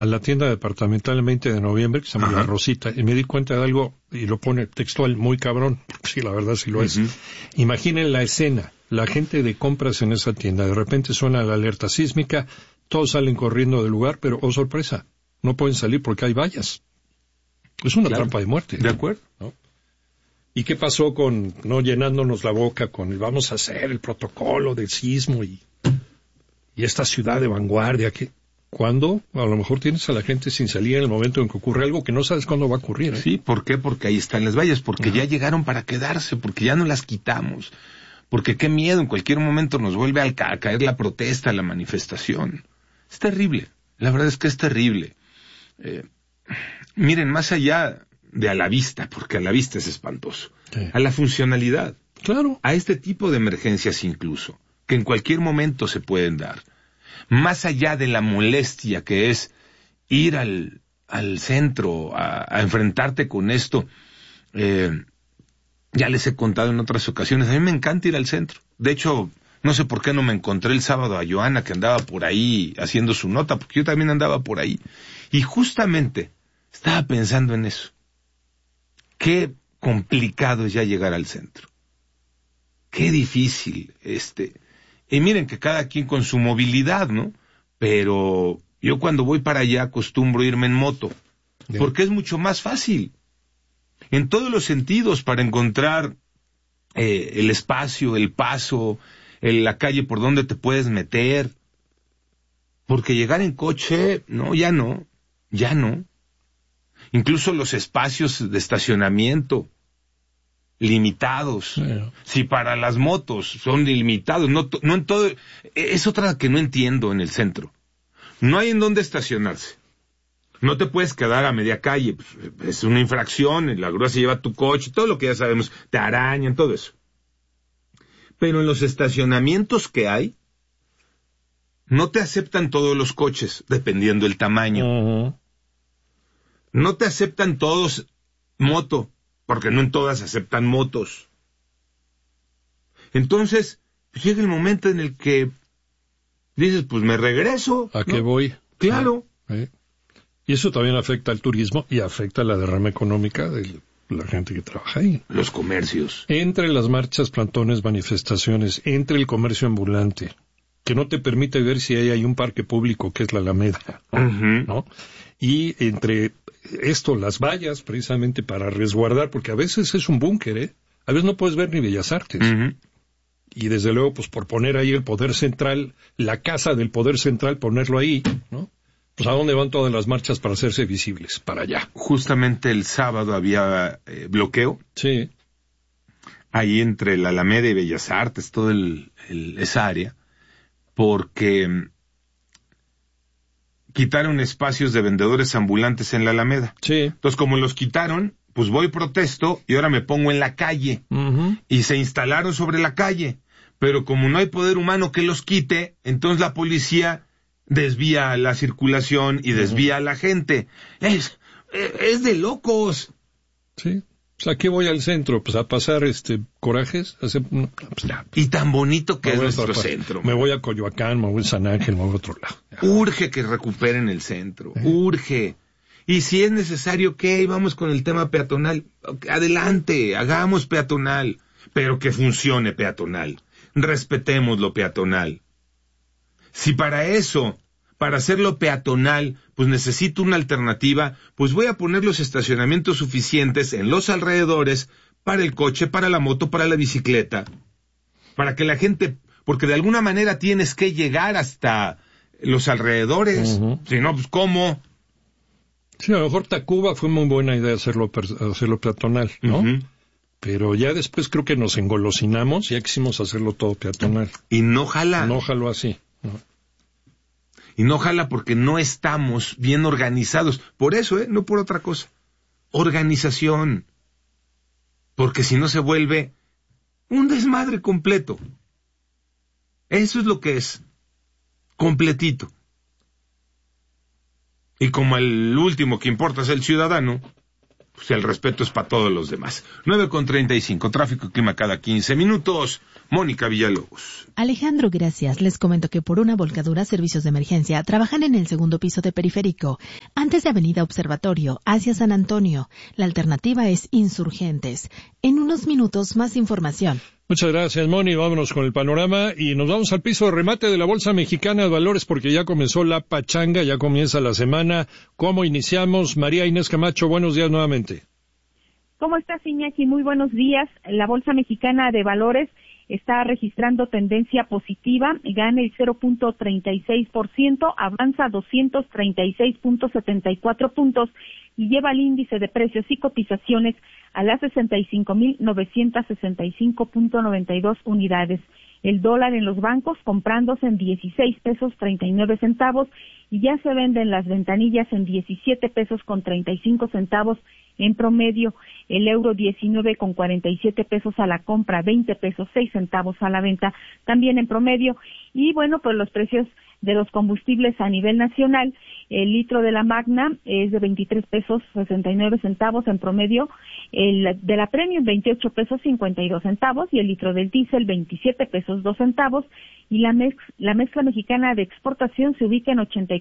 a la tienda departamental el 20 de noviembre, que se llama La Rosita, y me di cuenta de algo, y lo pone textual muy cabrón, porque sí, la verdad sí lo es. Imaginen la escena, la gente de compras en esa tienda, de repente suena la alerta sísmica, todos salen corriendo del lugar, pero, oh sorpresa, no pueden salir porque hay vallas. Es una trampa de muerte. De acuerdo. ¿No? ¿Y qué pasó con no llenándonos la boca con vamos a hacer el protocolo del sismo y esta ciudad de vanguardia? ¿Cuándo? A lo mejor tienes a la gente sin salir en el momento en que ocurre algo que no sabes cuándo va a ocurrir. Sí, ¿por qué? Porque ahí están las vallas, porque ya llegaron para quedarse, porque ya no las quitamos, porque qué miedo, en cualquier momento nos vuelve a caer la protesta, la manifestación. Es terrible, la verdad es que es terrible. Miren, más allá de a la vista, porque a la vista es espantoso, a la funcionalidad, claro, a este tipo de emergencias incluso, que en cualquier momento se pueden dar, más allá de la molestia que es ir al centro a enfrentarte con esto. Ya les he contado en otras ocasiones, a mí me encanta ir al centro. De hecho, no sé por qué no me encontré el sábado a Joana, que andaba por ahí haciendo su nota, porque yo también andaba por ahí. Y justamente estaba pensando en eso. Qué complicado es ya llegar al centro. Qué difícil. Y miren que cada quien con su movilidad, ¿no? Pero yo cuando voy para allá acostumbro irme en moto, porque es mucho más fácil. En todos los sentidos, para encontrar el espacio, el paso, la calle por donde te puedes meter. Porque llegar en coche, no, ya no. Incluso los espacios de estacionamiento, limitados. Si para las motos son limitados, no en todo. Es otra que no entiendo en el centro. No hay en dónde estacionarse. No te puedes quedar a media calle, es una infracción, la grúa se lleva tu coche, todo lo que ya sabemos, te arañan, todo eso. Pero en los estacionamientos que hay, no te aceptan todos los coches, dependiendo del tamaño. No te aceptan todos moto, porque no en todas aceptan motos. Entonces, pues llega el momento en el que dices, pues me regreso. ¿A qué voy? Claro. Y eso también afecta al turismo y afecta la derrama económica de la gente que trabaja ahí. Los comercios. Entre las marchas, plantones, manifestaciones, entre el comercio ambulante, que no te permite ver si hay un parque público que es la Alameda, ¿no? Y entre esto, las vallas, precisamente para resguardar, porque a veces es un búnker, A veces no puedes ver ni Bellas Artes. Y desde luego, pues por poner ahí el poder central, la casa del poder central, ponerlo ahí, ¿no? Pues ¿a dónde van todas las marchas para hacerse visibles? Para allá. Justamente el sábado había bloqueo. Sí. Ahí entre la Alameda y Bellas Artes, toda esa área, porque quitaron espacios de vendedores ambulantes en la Alameda. Sí. Entonces, como los quitaron, pues voy, protesto, y ahora me pongo en la calle. Y se instalaron sobre la calle. Pero como no hay poder humano que los quite, entonces la policía desvía la circulación y desvía a la gente. Es de locos. Sí. O sea, ¿qué voy al centro? Pues a pasar corajes. Y tan bonito que es nuestro centro. Me voy a Coyoacán, me voy a San Ángel, me voy a otro lado. Urge que recuperen el centro. Urge. Y si es necesario, ¿qué? Vamos con el tema peatonal. Adelante, hagamos peatonal. Pero que funcione peatonal. Respetemos lo peatonal. Si para eso, para hacerlo peatonal, pues necesito una alternativa, pues voy a poner los estacionamientos suficientes en los alrededores para el coche, para la moto, para la bicicleta, para que la gente, porque de alguna manera tienes que llegar hasta los alrededores, si no, pues ¿cómo? Sí, a lo mejor Tacuba fue muy buena idea hacerlo peatonal, ¿no? Pero ya después creo que nos engolosinamos y ya quisimos hacerlo todo peatonal. Y no jala. No jaló así. Y no jala porque no estamos bien organizados. Por eso, no por otra cosa. Organización. Porque si no se vuelve un desmadre completo. Eso es lo que es. Completito. Y como el último que importa es el ciudadano, pues el respeto es para todos los demás. 9:35, tráfico y clima cada 15 minutos. Mónica Villalobos. Alejandro, gracias. Les comento que por una volcadura, servicios de emergencia trabajan en el segundo piso de Periférico, antes de Avenida Observatorio, hacia San Antonio. La alternativa es Insurgentes. En unos minutos, más información. Muchas gracias, Moni. Vámonos con el panorama y nos vamos al piso de remate de la Bolsa Mexicana de Valores porque ya comenzó la pachanga, ya comienza la semana. ¿Cómo iniciamos? María Inés Camacho, buenos días nuevamente. ¿Cómo estás, Iñaki? Muy buenos días. La Bolsa Mexicana de Valores está registrando tendencia positiva, gana el 0.36%, avanza 236.74 puntos y lleva el índice de precios y cotizaciones a las 65.965.92 unidades. El dólar en los bancos comprándose en 16 pesos 39 centavos y ya se venden las ventanillas en 17 pesos con 35 centavos en promedio. El euro 19,47 pesos a la compra, 20 pesos 6 centavos a la venta también en promedio. Y bueno, pues los precios de los combustibles a nivel nacional, el litro de la Magna es de 23 pesos 69 centavos en promedio, el de la Premium 28 pesos 52 centavos y el litro del diésel 27 pesos 2 centavos y la mezcla mexicana de exportación se ubica en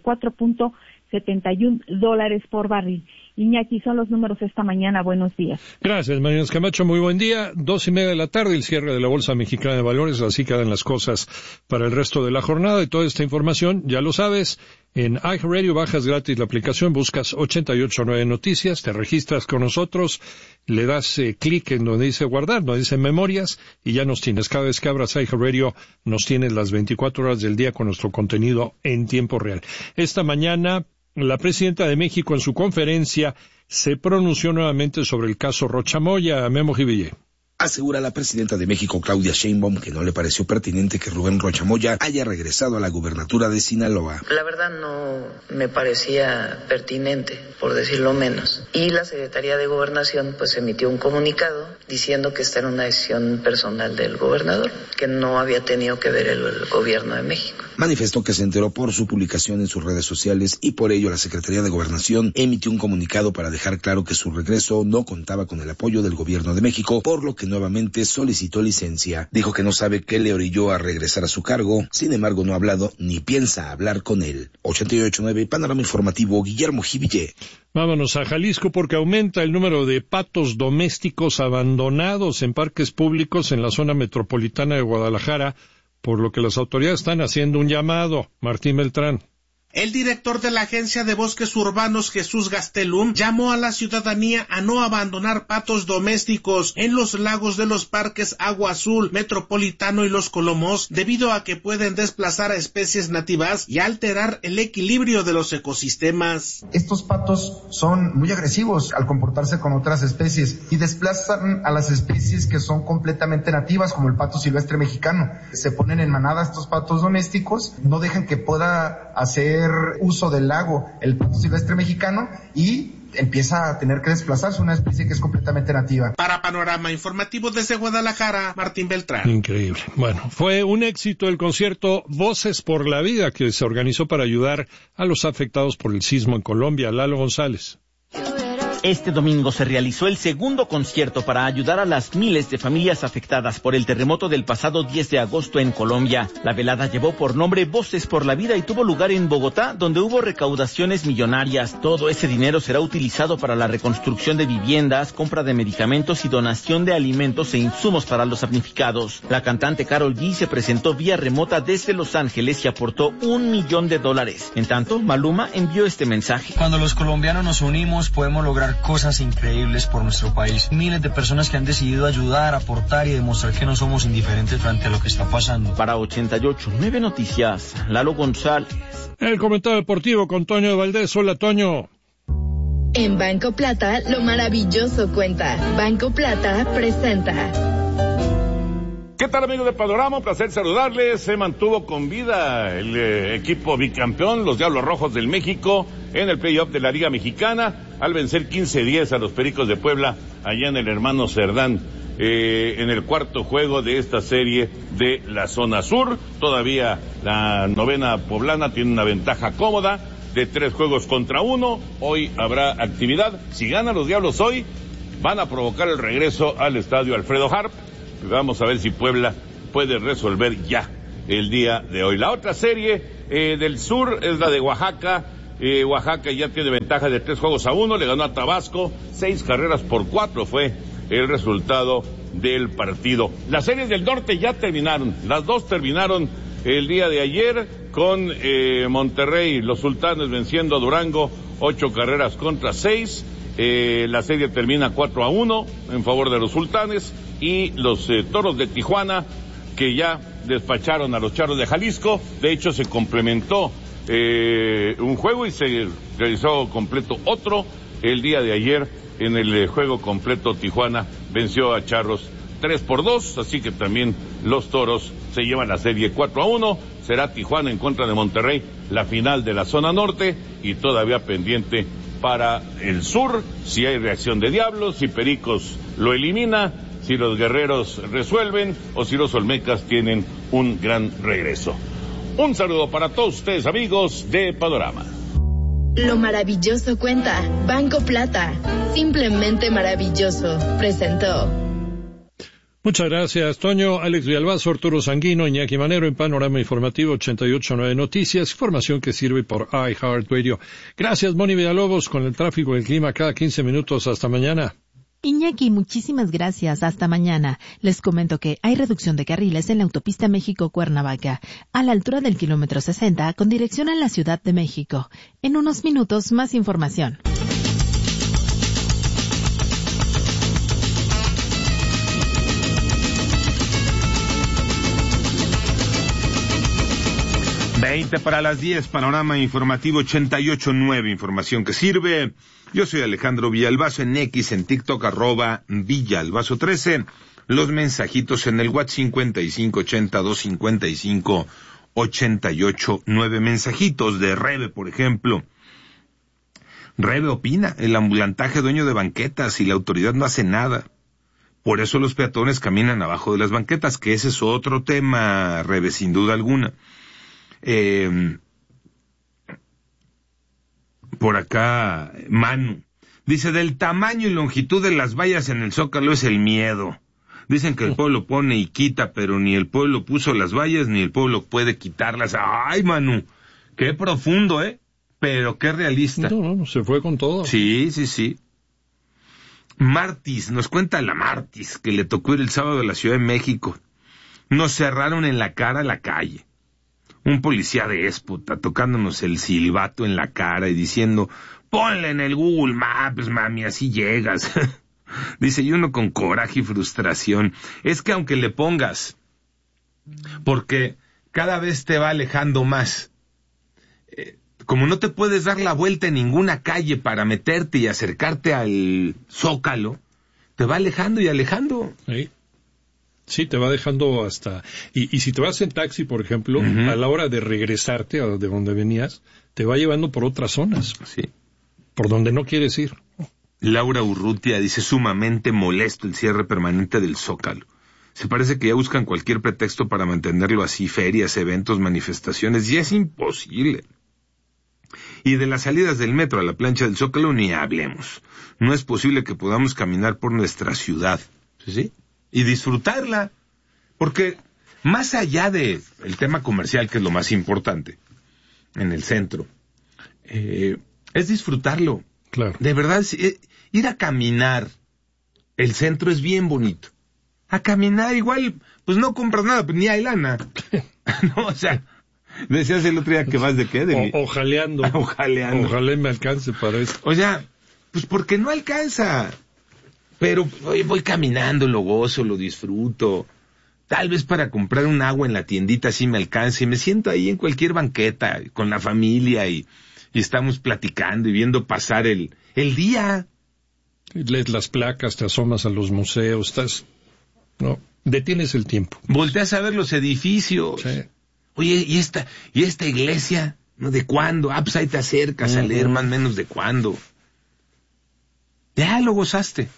84.71 dólares por barril. Iñaki, son los números esta mañana. Buenos días. Gracias, María Inés Camacho. Muy buen día. 2:30 de la tarde, el cierre de la Bolsa Mexicana de Valores. Así quedan las cosas para el resto de la jornada. Y toda esta información, ya lo sabes, en iHeartRadio bajas gratis la aplicación, buscas 889 Noticias, te registras con nosotros, le das clic en donde dice guardar, donde dice memorias, y ya nos tienes. Cada vez que abras iHeartRadio, nos tienes las 24 horas del día con nuestro contenido en tiempo real. Esta mañana, la presidenta de México en su conferencia se pronunció nuevamente sobre el caso Rocha Moya. Memo Jiville. Asegura la presidenta de México, Claudia Sheinbaum, que no le pareció pertinente que Rubén Rocha Moya haya regresado a la gubernatura de Sinaloa. La verdad no me parecía pertinente, por decirlo menos. Y la Secretaría de Gobernación pues emitió un comunicado diciendo que esta era una decisión personal del gobernador, que no había tenido que ver el gobierno de México. Manifestó que se enteró por su publicación en sus redes sociales y por ello la Secretaría de Gobernación emitió un comunicado para dejar claro que su regreso no contaba con el apoyo del gobierno de México, por lo que nuevamente solicitó licencia. Dijo que no sabe qué le orilló a regresar a su cargo, sin embargo no ha hablado ni piensa hablar con él. 88.9 Panorama Informativo, Guillermo Jiville. Vámonos a Jalisco porque aumenta el número de patos domésticos abandonados en parques públicos en la zona metropolitana de Guadalajara, por lo que las autoridades están haciendo un llamado. Martín Beltrán. El director de la Agencia de Bosques Urbanos, Jesús Gastelum, llamó a la ciudadanía a no abandonar patos domésticos en los lagos de los parques Agua Azul, Metropolitano y Los Colomos, debido a que pueden desplazar a especies nativas y alterar el equilibrio de los ecosistemas. Estos patos son muy agresivos al comportarse con otras especies y desplazan a las especies que son completamente nativas, como el pato silvestre mexicano. Se ponen en manada estos patos domésticos, no dejan que pueda hacer uso del lago el pato silvestre mexicano y empieza a tener que desplazarse una especie que es completamente nativa. Para Panorama Informativo desde Guadalajara, Martín Beltrán. Increíble. Bueno, fue un éxito el concierto Voces por la Vida que se organizó para ayudar a los afectados por el sismo en Colombia. Lalo González. Este domingo se realizó el segundo concierto para ayudar a las miles de familias afectadas por el terremoto del pasado 10 de agosto en Colombia. La velada llevó por nombre Voces por la Vida y tuvo lugar en Bogotá, donde hubo recaudaciones millonarias. Todo ese dinero será utilizado para la reconstrucción de viviendas, compra de medicamentos y donación de alimentos e insumos para los damnificados. La cantante Karol G se presentó vía remota desde Los Ángeles y aportó $1 millón. En tanto, Maluma envió este mensaje. Cuando los colombianos nos unimos podemos lograr cosas increíbles por nuestro país. Miles de personas que han decidido ayudar, aportar y demostrar que no somos indiferentes frente a lo que está pasando. Para 88.9 Noticias, Lalo González. El comentario deportivo con Toño de Valdés. Hola, Toño. En Banco Plata, lo maravilloso cuenta. Banco Plata presenta. ¿Qué tal, amigos de Panorama? Un placer saludarles. Se mantuvo con vida el equipo bicampeón, los Diablos Rojos del México, en el playoff de la Liga Mexicana, al vencer 15-10 a los Pericos de Puebla, allá en el Hermano Cerdán, en el cuarto juego de esta serie de la zona sur. Todavía la novena poblana tiene una ventaja cómoda de 3-1. Hoy habrá actividad. Si ganan los Diablos hoy, van a provocar el regreso al estadio Alfredo Harp. Vamos a ver si Puebla puede resolver ya el día de hoy. La otra serie del sur es la de Oaxaca. Oaxaca ya tiene ventaja de 3-1, le ganó a Tabasco, 6-4 fue el resultado del partido. Las series del norte ya terminaron, las dos terminaron el día de ayer con Monterrey, los Sultanes venciendo a Durango 8-6. La serie termina 4-1 en favor de los Sultanes, y los Toros de Tijuana, que ya despacharon a los Charros de Jalisco. De hecho, se complementó un juego y se realizó completo otro el día de ayer. En el juego completo, Tijuana venció a Charros 3-2, así que también los Toros se llevan la serie 4-1. Será Tijuana en contra de Monterrey, la final de la zona norte, y todavía pendiente para el sur, si hay reacción de Diablos, si Pericos lo elimina, si los Guerreros resuelven o si los Olmecas tienen un gran regreso. Un saludo para todos ustedes, amigos de Panorama. Lo maravilloso cuenta Banco Plata. Simplemente maravilloso. Presentó. Muchas gracias, Toño. Alex Villalbazo, Arturo Sanguino, Iñaki Manero en Panorama Informativo 88.9 Noticias, información que sirve por iHeartRadio. Gracias, Moni Villalobos, con el tráfico y el clima cada 15 minutos. Hasta mañana. Iñaki, muchísimas gracias. Hasta mañana. Les comento que hay reducción de carriles en la autopista México-Cuernavaca, a la altura del kilómetro 60, con dirección a la Ciudad de México. En unos minutos, más información. Para las 10, Panorama Informativo 88.9, información que sirve. Yo soy Alejandro Villalbazo, en X, en TikTok, @Villalbazo13. Los mensajitos en el WhatsApp 5580-255-88.9. Mensajitos de Rebe, por ejemplo. Rebe opina, el ambulantaje dueño de banquetas y la autoridad no hace nada. Por eso los peatones caminan abajo de las banquetas, que ese es otro tema, Rebe, sin duda alguna. Por acá, Manu dice: del tamaño y longitud de las vallas en el Zócalo es el miedo. Dicen que el pueblo pone y quita, pero ni el pueblo puso las vallas ni el pueblo puede quitarlas. Ay, Manu, qué profundo, pero qué realista. No, se fue con todo. Sí. Martis, nos cuenta la Martis que le tocó ir el sábado a la Ciudad de México. Nos cerraron en la cara la calle. Un policía déspota tocándonos el silbato en la cara y diciendo: ponle en el Google Maps, mami, así llegas. Dice, y uno con coraje y frustración. Es que aunque le pongas, porque cada vez te va alejando más. Como no te puedes dar la vuelta en ninguna calle para meterte y acercarte al Zócalo, te va alejando y alejando. Sí, te va dejando hasta... Y si te vas en taxi, por ejemplo, a la hora de regresarte a de donde venías, te va llevando por otras zonas. Sí. Por donde no quieres ir. Laura Urrutia dice: sumamente molesto el cierre permanente del Zócalo. Se parece que ya buscan cualquier pretexto para mantenerlo así, ferias, eventos, manifestaciones, y es imposible. Y de las salidas del metro a la plancha del Zócalo ni hablemos. No es posible que podamos caminar por nuestra ciudad. ¿Sí? Y disfrutarla, porque más allá de el tema comercial, que es lo más importante en el centro, es disfrutarlo. Claro. De verdad, ir a caminar, el centro es bien bonito. A caminar igual, pues no compras nada, pues ni hay lana. No, o sea, decías el otro día que vas de qué, ojaleando. Ojaleando. Ojalá me alcance para eso. O sea, pues porque no alcanza. Pero voy caminando, lo gozo, lo disfruto. Tal vez para comprar un agua en la tiendita sí me alcance. Y me siento ahí en cualquier banqueta con la familia y estamos platicando y viendo pasar el día. Lees las placas, te asomas a los museos, detienes el tiempo. Volteas a ver los edificios. Sí. Oye, ¿y esta iglesia? ¿No? ¿De cuándo? Pues ahí te acercas a leer más o menos de cuándo. Ya lo gozaste.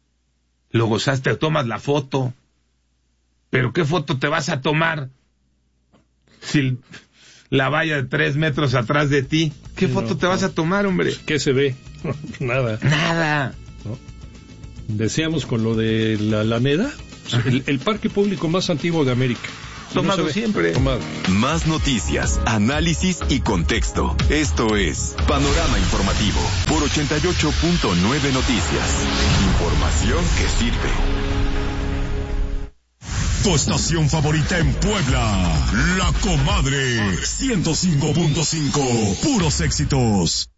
Tomas la foto. ¿Pero qué foto te vas a tomar? Si la valla de 3 metros atrás de ti. ¿Qué foto te vas a tomar, hombre? ¿Qué se ve? Nada. Nada. ¿No? Decíamos con lo de la Alameda, el parque público más antiguo de América. Tomado siempre. Tomado. Más noticias, análisis y contexto. Esto es Panorama Informativo por 88.9 Noticias. Información que sirve. Tu estación favorita en Puebla, La Comadre 105.5, puros éxitos.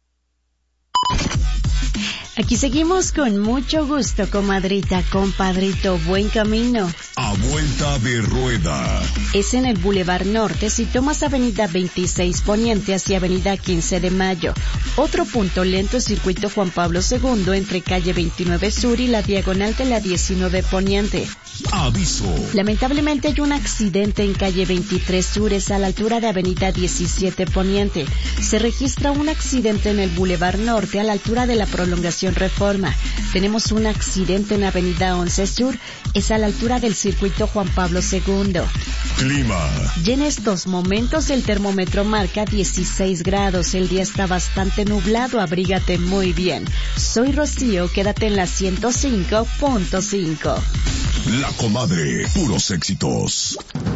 Aquí seguimos con mucho gusto, comadrita, compadrito, buen camino. A vuelta de rueda. Es en el Boulevard Norte, si tomas Avenida 26 Poniente hacia Avenida 15 de Mayo. Otro punto lento es Circuito Juan Pablo II entre calle 29 Sur y la diagonal de la 19 Poniente. Aviso. Lamentablemente hay un accidente en calle 23 Sur, es a la altura de Avenida 17 Poniente. Se registra un accidente en el Boulevard Norte a la altura de la prolongación Reforma. Tenemos un accidente en Avenida 11 Sur, es a la altura del Circuito Juan Pablo II. Clima. Y en estos momentos el termómetro marca 16 grados. El día está bastante nublado, abrígate muy bien. Soy Rocío, quédate en la 105.5. La Comadre, puros éxitos.